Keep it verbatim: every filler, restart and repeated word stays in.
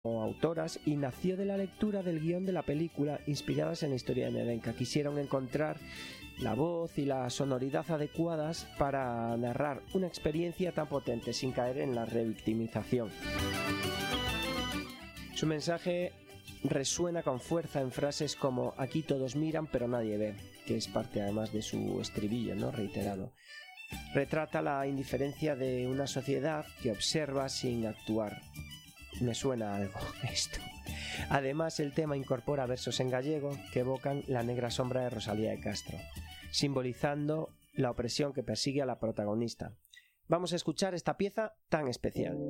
autoras y nació de la lectura del guión de la película inspiradas en la historia de Nevenka. Quisieron encontrar la voz y la sonoridad adecuadas para narrar una experiencia tan potente sin caer en la revictimización. Su mensaje resuena con fuerza en frases como "aquí todos miran pero nadie ve", que es parte además de su estribillo, ¿no?, reiterado. Retrata la indiferencia de una sociedad que observa sin actuar. Me suena algo esto. Además, el tema incorpora versos en gallego que evocan la negra sombra de Rosalía de Castro, simbolizando la opresión que persigue a la protagonista. Vamos a escuchar esta pieza tan especial.